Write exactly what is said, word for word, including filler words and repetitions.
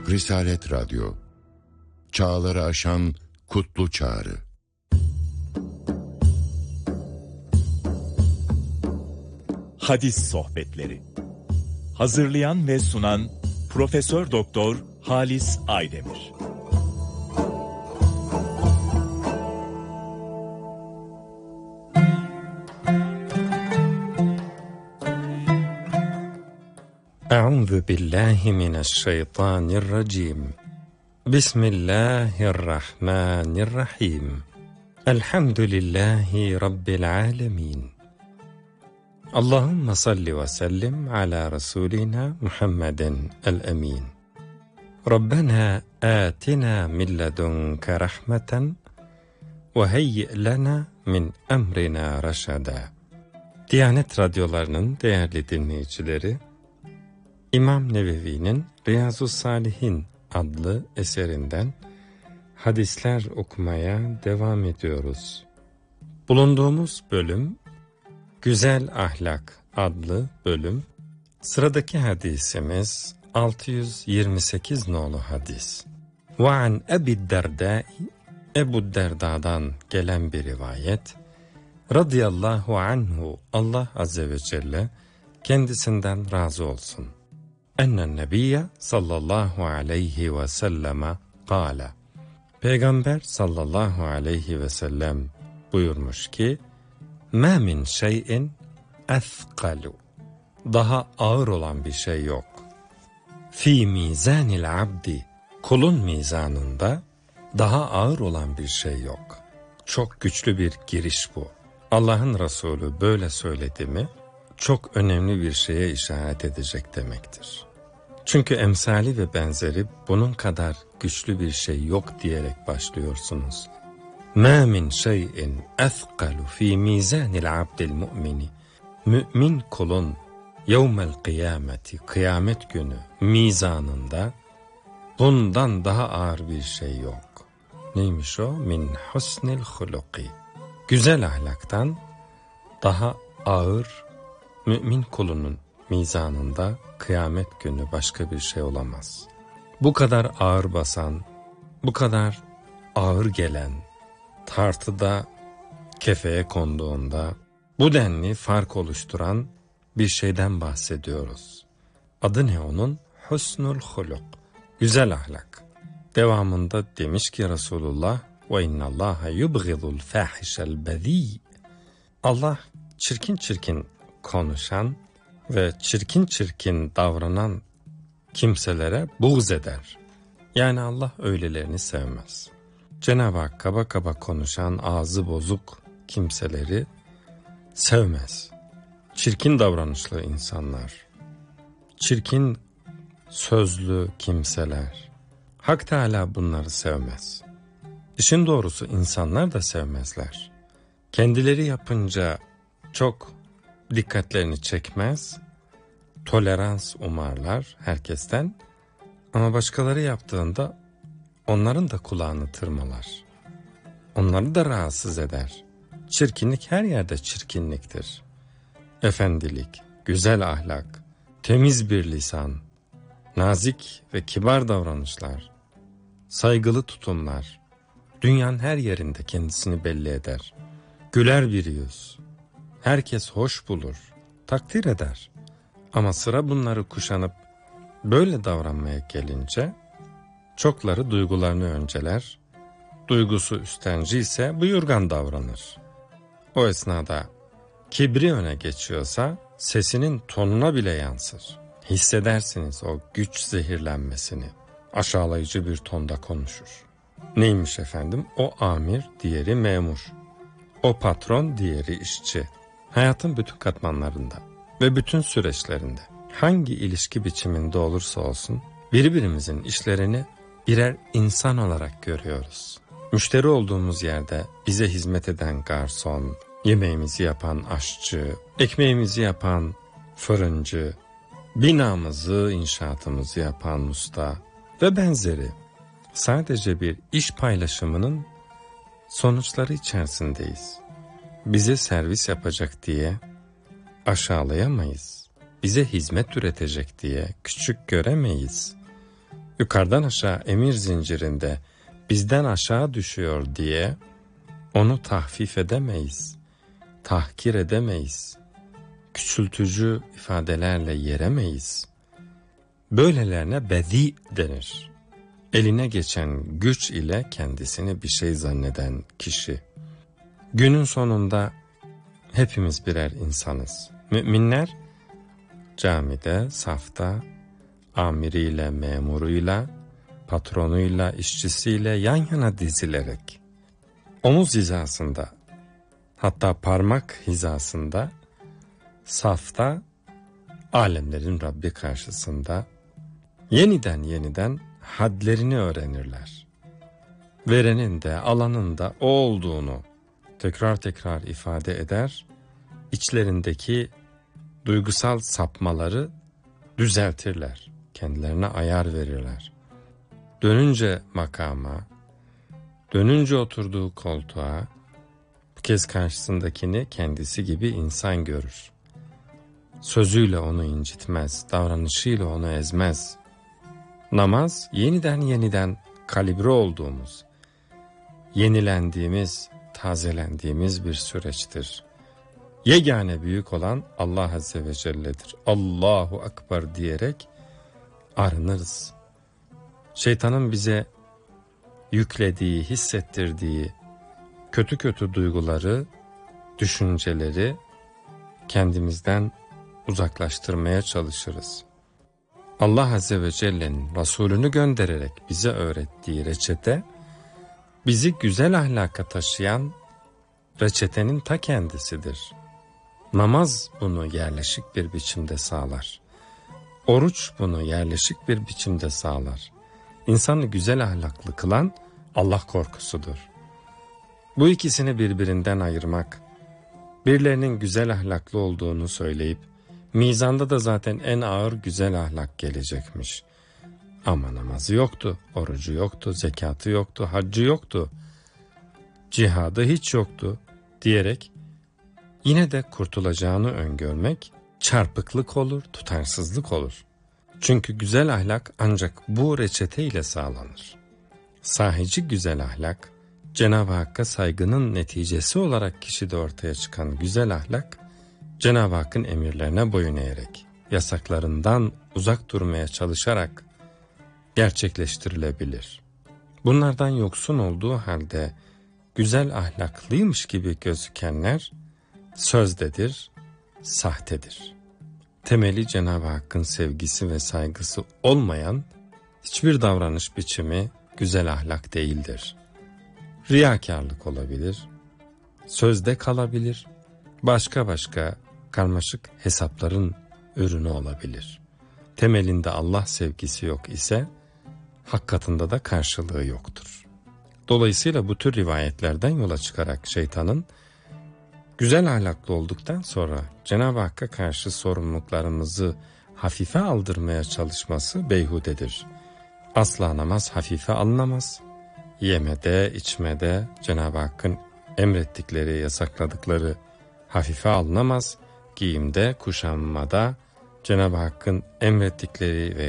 Risalet Radyo, çağları aşan kutlu çağrı. Hadis Sohbetleri. Hazırlayan ve sunan Profesör Doktor Halis Aydemir. Euzu billahi mineşşeytanirracim. Bismillahirrahmanirrahim. Elhamdülillahi rabbil alamin. Allahumme salli ve sellim ala Resulina Muhammeden el-emin. Rabbena atina min ledunke rahmeten ve heyyi lena min emrina raşada. Diyanet radyolarının değerli dinleyicileri, İmam Nevevi'nin Riyazu's-Salihin adlı eserinden hadisler okumaya devam ediyoruz. Bulunduğumuz bölüm Güzel Ahlak adlı bölüm. Sıradaki hadisimiz altı yüz yirmi sekiz nolu hadis. Ve an Ebi Derdâ, Ebu Derda'dan gelen bir rivayet. Radıyallahu anhu, Allah azze ve celle kendisinden razı olsun. Ennen nebiyye sallallahu aleyhi ve selleme kâle. Peygamber sallallahu aleyhi ve sellem buyurmuş ki, مَا مِنْ شَيْءٍ اَثْقَلُ. Daha ağır olan bir şey yok. فِي مِيزَانِ الْعَبْدِ. Kulun mizanında daha ağır olan bir şey yok. Çok güçlü bir giriş bu. Allah'ın Resulü böyle söyledi mi, çok önemli bir şeye işaret edecek demektir. Çünkü emsali ve benzeri bunun kadar güçlü bir şey yok diyerek başlıyorsunuz. مَا مِنْ شَيْءٍ اَثْقَلُ ف۪ي مِيزَانِ الْعَبْدِ الْمُؤْمِنِ. Mümin kulun yevmel kıyameti, kıyamet günü mizanında bundan daha ağır bir şey yok. Neymiş o? Min husnil huluki. Güzel ahlaktan daha ağır mümin kulunun mizanında kıyamet günü başka bir şey olamaz. Bu kadar ağır basan, bu kadar ağır gelen, tartıda kefeye konduğunda bu denli fark oluşturan bir şeyden bahsediyoruz. Adı ne onun? Husnul huluk. Güzel ahlak. Devamında demiş ki Resulullah, ve innallaha yubghidul fahişel bezi. Allah çirkin çirkin konuşan ve çirkin çirkin davranan kimselere buğz eder. Yani Allah öylelerini sevmez. Cenab-ı Hak kaba kaba konuşan, ağzı bozuk kimseleri sevmez. Çirkin davranışlı insanlar, çirkin sözlü kimseler, Hak Teâlâ bunları sevmez. İşin doğrusu insanlar da sevmezler. Kendileri yapınca çok dikkatlerini çekmez, tolerans umarlar herkesten, ama başkaları yaptığında onların da kulağını tırmalar. Onları da rahatsız eder. Çirkinlik her yerde çirkinliktir. Efendilik, güzel ahlak, temiz bir lisan, nazik ve kibar davranışlar, saygılı tutumlar, dünyanın her yerinde kendisini belli eder. Güler bir yüz, herkes hoş bulur, takdir eder. Ama sıra bunları kuşanıp böyle davranmaya gelince, çokları duygularını önceler, duygusu üstenci ise buyurgan davranır. O esnada kibri öne geçiyorsa sesinin tonuna bile yansır. Hissedersiniz o güç zehirlenmesini. Aşağılayıcı bir tonda konuşur. Neymiş efendim? O amir, diğeri memur. O patron, diğeri işçi. Hayatın bütün katmanlarında ve bütün süreçlerinde hangi ilişki biçiminde olursa olsun birbirimizin işlerini birer insan olarak görüyoruz. Müşteri olduğumuz yerde bize hizmet eden garson, yemeğimizi yapan aşçı, ekmeğimizi yapan fırıncı, binamızı, inşaatımızı yapan usta ve benzeri sadece bir iş paylaşımının sonuçları içerisindeyiz. Bize servis yapacak diye aşağılayamayız. Bize hizmet üretecek diye küçük göremeyiz. yukarıdan aşağı emir zincirinde bizden aşağı düşüyor diye onu tahfif edemeyiz, tahkir edemeyiz, küçültücü ifadelerle yeremeyiz. Böylelerine bedi denir. Eline geçen güç ile kendisini bir şey zanneden kişi. Günün sonunda hepimiz birer insanız. Müminler camide, safta, amiriyle, memuruyla, patronuyla, işçisiyle yan yana dizilerek, omuz hizasında, hatta parmak hizasında, safta, alemlerin Rabbi karşısında yeniden yeniden hadlerini öğrenirler. Verenin de alanın da o olduğunu tekrar tekrar ifade eder, içlerindeki duygusal sapmaları düzeltirler, kendilerine ayar verirler. Dönünce makama, dönünce oturduğu koltuğa, bu kez karşısındakini kendisi gibi insan görür. Sözüyle onu incitmez, davranışıyla onu ezmez. Namaz yeniden yeniden kalibre olduğumuz, yenilendiğimiz, tazelendiğimiz bir süreçtir. Yegane büyük olan Allah Azze ve Celle'dir. Allahu Ekber diyerek arınırız. Şeytanın bize yüklediği, hissettirdiği kötü kötü duyguları, düşünceleri kendimizden uzaklaştırmaya çalışırız. Allah Azze ve Celle'nin Resulünü göndererek bize öğrettiği reçete, bizi güzel ahlaka taşıyan reçetenin ta kendisidir. Namaz bunu yerleşik bir biçimde sağlar. Oruç bunu yerleşik bir biçimde sağlar. İnsanı güzel ahlaklı kılan Allah korkusudur. Bu ikisini birbirinden ayırmak, birilerinin güzel ahlaklı olduğunu söyleyip, mizanda da zaten en ağır güzel ahlak gelecekmiş. Ama namazı yoktu, orucu yoktu, zekatı yoktu, haccı yoktu, cihadı hiç yoktu diyerek yine de kurtulacağını öngörmek çarpıklık olur, tutarsızlık olur. Çünkü güzel ahlak ancak bu reçeteyle sağlanır. Sahici güzel ahlak, Cenab-ı Hakk'a saygının neticesi olarak kişide ortaya çıkan güzel ahlak, Cenab-ı Hakk'ın emirlerine boyun eğerek, yasaklarından uzak durmaya çalışarak gerçekleştirilebilir. Bunlardan yoksun olduğu halde güzel ahlaklıymış gibi gözükenler sözdedir, sahtedir. Temeli Cenab-ı Hakk'ın sevgisi ve saygısı olmayan hiçbir davranış biçimi güzel ahlak değildir. Riyakarlık olabilir, sözde kalabilir, başka başka karmaşık hesapların ürünü olabilir. Temelinde Allah sevgisi yok ise, hak katında da karşılığı yoktur. Dolayısıyla bu tür rivayetlerden yola çıkarak şeytanın, güzel ahlaklı olduktan sonra Cenab-ı Hakk'a karşı sorumluluklarımızı hafife aldırmaya çalışması beyhudedir. Asla namaz hafife alınamaz. Yemede, içmede Cenab-ı Hakk'ın emrettikleri, yasakladıkları hafife alınamaz. Giyimde, kuşanmada Cenab-ı Hakk'ın emrettikleri ve